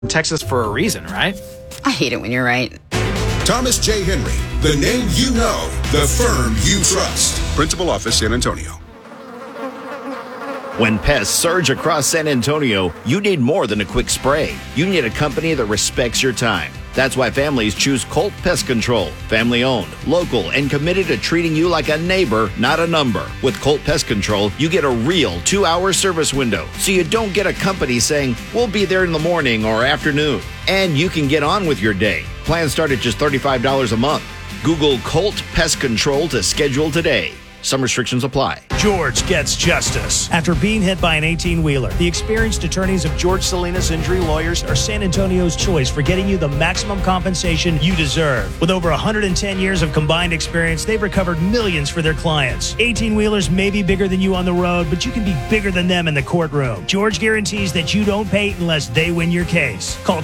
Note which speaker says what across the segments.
Speaker 1: Texas for a reason, right?
Speaker 2: I hate it when you're right.
Speaker 3: Thomas J. Henry, the name you know, the firm you trust. Principal Office, San Antonio.
Speaker 4: When pests surge across San Antonio, you need more than a quick spray. You need a company that respects your time. That's why families choose Colt Pest Control. Family-owned, local, and committed to treating you like a neighbor, not a number. With Colt Pest Control, you get a real 2-hour service window, so you don't get a company saying, we'll be there in the morning or afternoon. And you can get on with your day. Plans start at just $35 a month. Google Colt Pest Control to schedule today. Some restrictions apply.
Speaker 5: George gets justice. After being hit by an 18-wheeler, the experienced attorneys of George Salinas Injury Lawyers are San Antonio's choice for getting you the maximum compensation you deserve. With over 110 years of combined experience, they've recovered millions for their clients. 18-wheelers may be bigger than you on the road, but you can be bigger than them in the courtroom. George guarantees that you don't pay unless they win your case. Call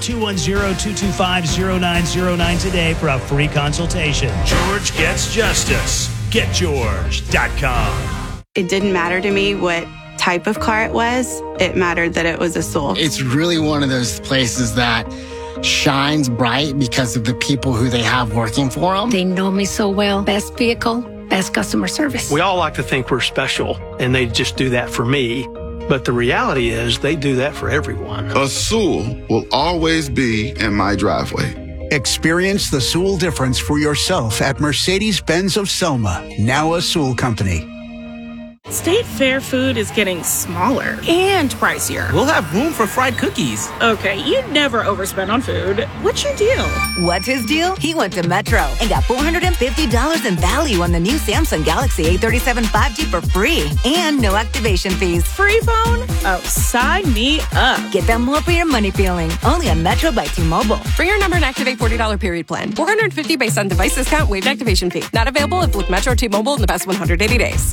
Speaker 5: 210-225-0909 today for a free consultation. George gets justice. GetGeorge.com.
Speaker 6: It didn't matter to me what type of car it was. It mattered that it was a Sewell.
Speaker 7: It's really one of those places that shines bright because of the people who they have working for them.
Speaker 8: They know me so well. Best vehicle, best customer service.
Speaker 9: We all like to think we're special, and they just do that for me. But the reality is they do that for everyone.
Speaker 10: A Sewell will always be in my driveway.
Speaker 11: Experience the Sewell difference for yourself at Mercedes-Benz of Selma, now a Sewell company.
Speaker 12: State Fair food is getting smaller and pricier.
Speaker 13: We'll have room for fried cookies.
Speaker 12: Okay, you never overspend on food. What's your deal?
Speaker 14: What's his deal? He went to Metro and got $450 in value on the new Samsung Galaxy A37 5G for free and no activation fees.
Speaker 12: Free phone? Oh, sign me up.
Speaker 14: Get that more for your money feeling. Only on Metro by T-Mobile.
Speaker 15: For your number and activate $40 period plan. $450 based on device discount, waived activation fee. Not available if with Metro T-Mobile in the past 180 days.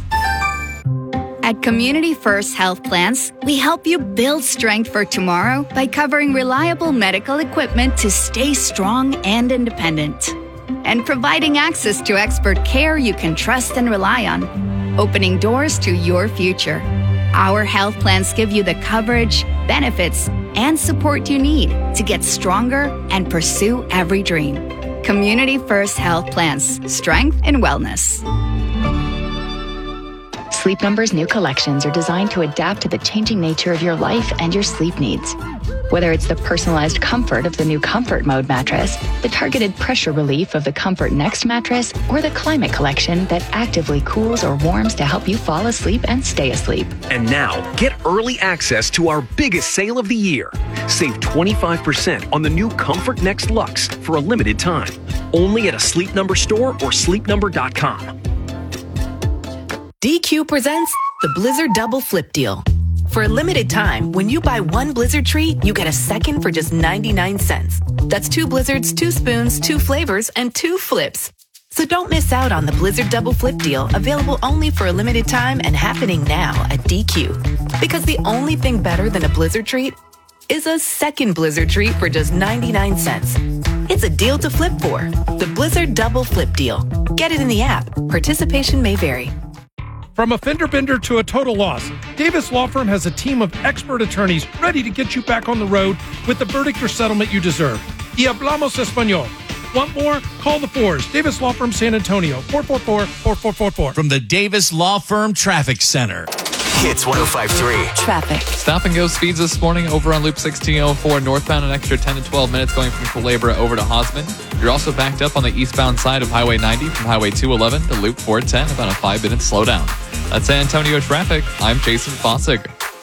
Speaker 16: At Community First Health Plans, we help you build strength for tomorrow by covering reliable medical equipment to stay strong and independent, and providing access to expert care you can trust and rely on, opening doors to your future. Our health plans give you the coverage, benefits, and support you need to get stronger and pursue every dream. Community First Health Plans, strength and wellness.
Speaker 17: Sleep Number's new collections are designed to adapt to the changing nature of your life and your sleep needs. Whether it's the personalized comfort of the new Comfort Mode mattress, the targeted pressure relief of the Comfort Next mattress, or the Climate Collection that actively cools or warms to help you fall asleep and stay asleep.
Speaker 18: And now, get early access to our biggest sale of the year. Save 25% on the new Comfort Next Luxe for a limited time. Only at a Sleep Number store or sleepnumber.com.
Speaker 19: DQ presents the Blizzard Double Flip Deal. For a limited time, when you buy one Blizzard treat, you get a second for just 99 cents. That's 2 Blizzards, 2 spoons, 2 flavors, and 2 flips. So don't miss out on the Blizzard Double Flip Deal, available only for a limited time and happening now at DQ. Because the only thing better than a Blizzard treat is a second Blizzard treat for just 99 cents. It's a deal to flip for. The Blizzard Double Flip Deal. Get it in the app. Participation may vary.
Speaker 20: From a fender bender to a total loss, Davis Law Firm has a team of expert attorneys ready to get you back on the road with the verdict or settlement you deserve. Y hablamos español. Want more? Call the Fours. Davis Law Firm San Antonio, 444-4444.
Speaker 21: From the Davis Law Firm Traffic Center.
Speaker 22: Hits 105.3.
Speaker 14: Traffic.
Speaker 23: Stop and go speeds this morning over on Loop 1604 northbound, an extra 10 to 12 minutes going from Culebra over to Hosman. You're also backed up on the eastbound side of Highway 90 from Highway 211 to Loop 410, about a 5-minute slowdown. That's San Antonio traffic. I'm Jason Fossick.